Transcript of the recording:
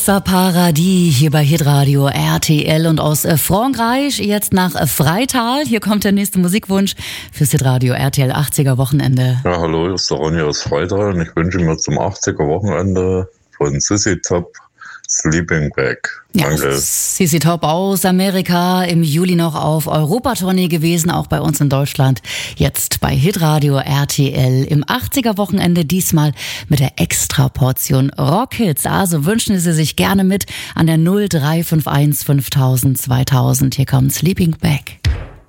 Paradis hier bei Hitradio RTL und aus Frankreich jetzt nach Freital. Hier kommt der nächste Musikwunsch fürs Hitradio RTL 80er Wochenende. Ja, hallo, hier ist der Ronny aus Freital und ich wünsche mir zum 80er Wochenende von Sissy Top Sleeping Bag. Danke. Ja, Sissy Top aus Amerika, im Juli noch auf Europatournee gewesen, auch bei uns in Deutschland. Jetzt bei Hitradio RTL im 80er Wochenende, diesmal mit der Extraportion Rockhits. Also wünschen Sie sich gerne mit an der 0351 5000 2000. Hier kommt Sleeping Bag.